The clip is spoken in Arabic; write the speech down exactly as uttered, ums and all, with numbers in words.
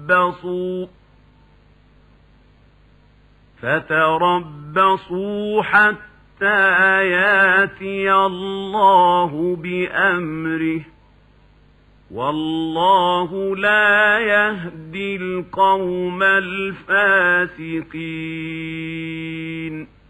فتربصوا فتربصوا حتى ياتي الله بأمره والله لا يهدي القوم الفاسقين.